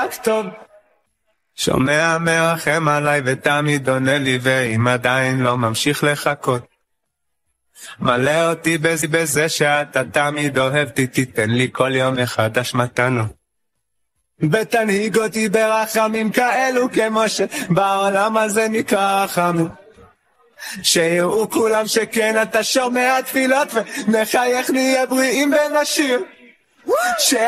רק טוב. שומע מרחם עליי ותמיד עונה לי, ואם עדיין לא ממשיך לחכות, מלא אותי בזה שאתה תמיד אוהבתי, תיתן לי כל יום מחדש מתנות, ותנהיג אותי ברחמים כאלו כמו שבעולם הזה נקרא רחמים, שיראו כולם שכן אתה שומע תפילות, ונחייך נהיה בריאים ונשיר,